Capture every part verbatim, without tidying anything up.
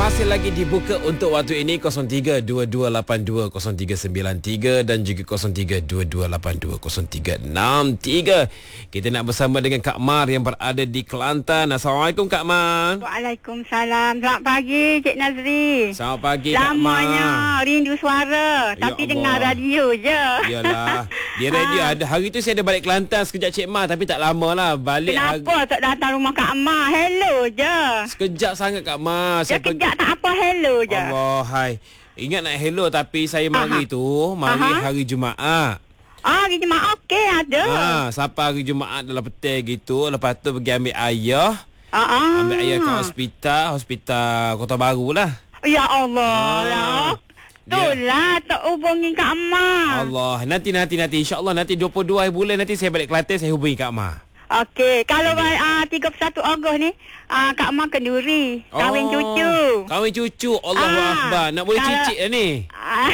masih lagi dibuka untuk waktu ini kosong tiga dua dua lapan dua kosong tiga sembilan tiga dan juga kosong tiga dua dua lapan dua kosong tiga enam tiga. Kita nak bersama dengan Kak Mar yang berada di Kelantan. Assalamualaikum Kak Mar. Waalaikumsalam. Selamat pagi Cik Nazri. Selamat pagi Kak Mar. Lamanya rindu suara, Ya tapi Allah. dengar radio je. Yalah, di radio ada. Hari tu saya ada balik Kelantan sekejap Cik Mar, tapi tak lama lah. Balik Kenapa hari, tak datang rumah Kak Amah? Hello je. sekejap sangat Kak Mar. Saya pergi. Sekejap tak apa, hello je. Allah, hai. Ingat nak hello tapi saya mari Aha. tu, mari Aha. hari Jumaat. Ah, hari Jumaat okey ada. Ha, sampai hari Jumaat dalam petang gitu. Lepas tu pergi ambil ayah. Ah, ah. Ambil ayah ke hospital, hospital Kota Baru lah. Ya Allah Ah. lah. Dia- Itulah tak hubungi Kak Amah. Allah, nanti nanti nanti insya-Allah nanti dua puluh dua hari bulan nanti saya balik Kelantan, saya hubungi Kak Mar. Okey, kalau ah tiga puluh satu Ogos ni, ah Kak Amah kenduri, kahwin cucu. Kahwin cucu. Allahu Ah, Akbar. Nak boleh kalau- cicit dah ni. Ah,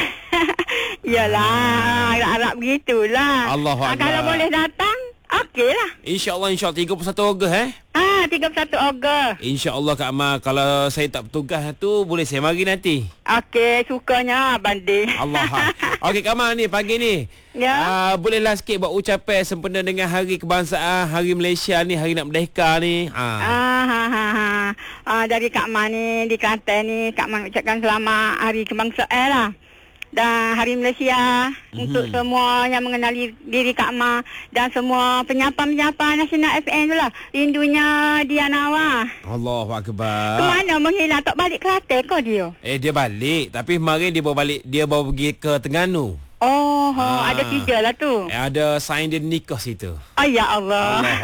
Yalah, harap-harap begitulah. Allahu Ah, Akbar. kalau boleh datang, okeylah. Insya-Allah insya-Allah tiga puluh satu Ogos eh. Ah, tiga puluh satu Ogos. Insya-Allah Kak Mar, kalau saya tak bertugas tu boleh saya mari nanti. Okey, sukanya banding. Allah. Okey Kak Mar ni pagi ni. Ya. Uh, bolehlah sikit buat ucapan sempena dengan Hari Kebangsaan, Hari Malaysia ni, Hari nak merdeka ni. Ha. Ah, ha, ha, ha. Ah, dari Kak Man ni, di Kelantan ni, Kak Man ucapkan selamat Hari Kebangsaan lah. Dan Hari Malaysia mm-hmm. untuk semua yang mengenali diri Kak Ma dan semua penyapa-penyapa Nasional F M tu lah. Rindunya Diana Awah. Allahu Ke Akbar. mana menghilang? Tak balik Kelantan kau dia? Eh dia balik, tapi kemarin dia bawa balik, dia bawa pergi ke Terengganu. Oh, oh Ah. ada tiga lah tu. Eh, ada sign dia nikah situ. Oh, ya Allah. Allah.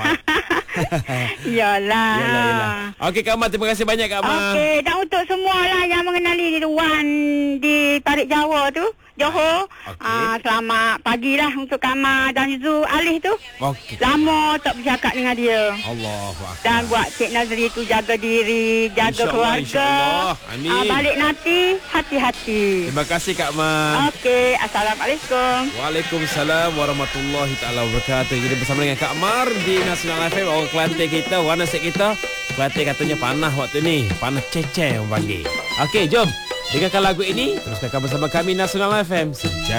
Yalah. Yalah, yalah. Okey Kak Mar, terima kasih banyak Kak Mar. Okey, dan untuk semua lah yang mengenali Wan di Parit Jawa tu, Johor. Okey. Ah, selamat pagi lah untuk Kama dan Zu Alih tu. Okey. Lama tak bercakap dengan dia. Allahu Akbar. Dan buat Cik Nazri tu jaga diri, jaga InsyaAllah, keluarga. insyaAllah. Amin. Ah, balik nanti, hati-hati. Terima kasih Kak Mar. Okey, Assalamualaikum. Waalaikumsalam warahmatullahi taala wabarakatuh. Jadi bersama dengan Kak Mar di Nasional F M, orang Kelantan kita, warna set kita. Kelantan katanya panas waktu ni, panas ceceh orang panggil. Okey, jom dengarkan lagu ini. Teruskan bersama kami Nasional F M. Sejak